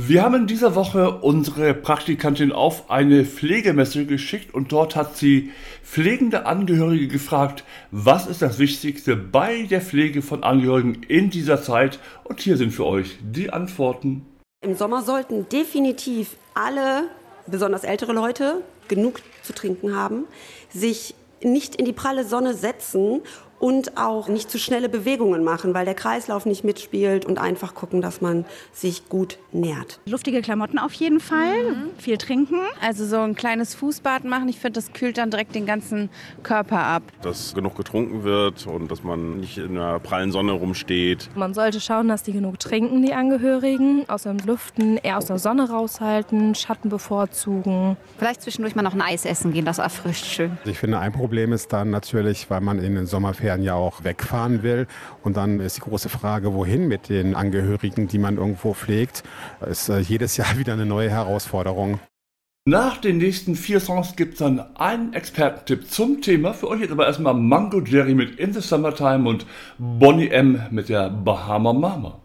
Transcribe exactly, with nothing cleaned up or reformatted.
Wir haben in dieser Woche unsere Praktikantin auf eine Pflegemesse geschickt und dort hat sie pflegende Angehörige gefragt, was ist das Wichtigste bei der Pflege von Angehörigen in dieser Zeit? Und hier sind für euch die Antworten. Im Sommer sollten definitiv alle, besonders ältere Leute, genug zu trinken haben, sich nicht in die pralle Sonne setzen und auch nicht zu schnelle Bewegungen machen, weil der Kreislauf nicht mitspielt und einfach gucken, dass man sich gut nährt. Luftige Klamotten auf jeden Fall, mhm. viel trinken. Also so ein kleines Fußbad machen, ich finde, das kühlt dann direkt den ganzen Körper ab. Dass genug getrunken wird und dass man nicht in der prallen Sonne rumsteht. Man sollte schauen, dass die genug trinken, die Angehörigen, aus dem Lüften, eher aus der Sonne raushalten, Schatten bevorzugen. Vielleicht zwischendurch mal noch ein Eis essen gehen, das erfrischt schön. Ich finde, ein Problem ist dann natürlich, weil man in den Sommerferien ja auch wegfahren will. Und dann ist die große Frage, wohin mit den Angehörigen, die man irgendwo pflegt. Das ist äh, jedes Jahr wieder eine neue Herausforderung. Nach den nächsten vier Songs gibt es dann einen Expertentipp zum Thema. Für euch jetzt aber erstmal Mango Jerry mit In the Summertime und Boney M. mit der Bahama Mama.